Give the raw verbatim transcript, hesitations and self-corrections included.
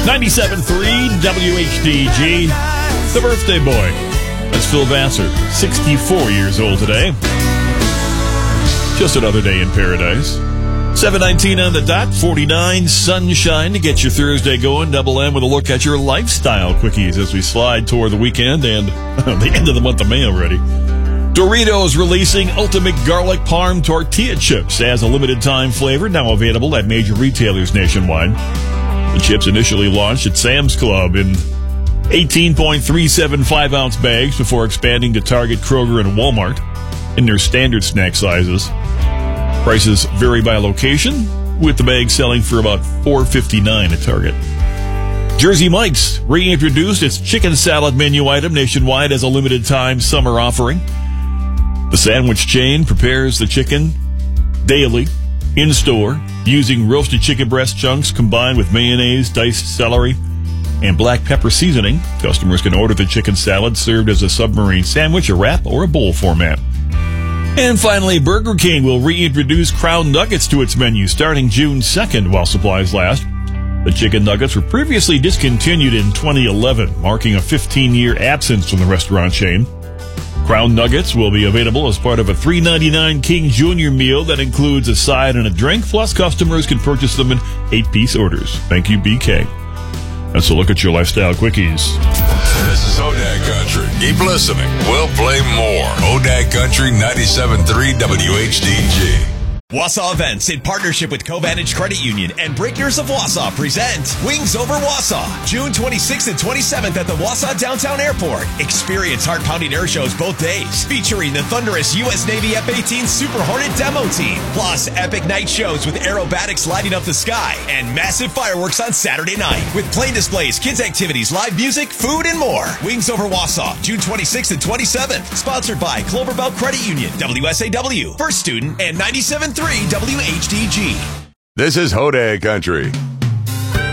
ninety-seven point three W H D G, the birthday boy. That's Phil Vassar, sixty-four years old today. Just another day in paradise. seven nineteen on the dot, forty-nine sunshine to get your Thursday going. Double M with a look at your lifestyle quickies as we slide toward the weekend and the end of the month of May already. Doritos releasing Ultimate Garlic Parm Tortilla Chips as a limited time flavor, now available at major retailers nationwide. The chips initially launched at Sam's Club in eighteen point three seven five ounce bags before expanding to Target, Kroger, and Walmart in their standard snack sizes. Prices vary by location, with the bag selling for about four fifty-nine at Target. Jersey Mike's reintroduced its chicken salad menu item nationwide as a limited time summer offering. The sandwich chain prepares the chicken daily in store using roasted chicken breast chunks combined with mayonnaise, diced celery, and black pepper seasoning. Customers can order the chicken salad served as a submarine sandwich, a wrap, or a bowl format. And finally, Burger King will reintroduce Crown Nuggets to its menu starting June second while supplies last. The chicken nuggets were previously discontinued in twenty eleven, marking a fifteen-year absence from the restaurant chain. Crown Nuggets will be available as part of a three ninety-nine King Junior meal that includes a side and a drink, plus customers can purchase them in eight-piece orders. Thank you, B K. That's a look at your lifestyle quickies. This is Hodag Country. Keep listening. We'll play more. Hodag Country ninety-seven point three W H D G. Wausau Events, in partnership with Covantage Credit Union and Breakers of Wausau, present Wings Over Wausau, June twenty-sixth and twenty-seventh at the Wausau Downtown Airport. Experience heart-pounding air shows both days, featuring the thunderous U S Navy F eighteen Super Hornet demo team, plus epic night shows with aerobatics lighting up the sky, and massive fireworks on Saturday night, with plane displays, kids activities, live music, food, and more. Wings Over Wausau, June twenty-sixth and twenty-seventh, sponsored by Clover Belt Credit Union, W S A W, First Student, and ninety-seven point three W H D G. This is Hodag Country.